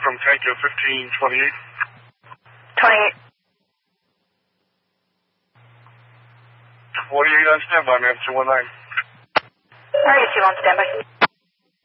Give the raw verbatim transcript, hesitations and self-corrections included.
from Tango fifteen twenty-eight. twenty-eight. twenty-eight on standby, ma'am, two one nine. Alright, two on standby.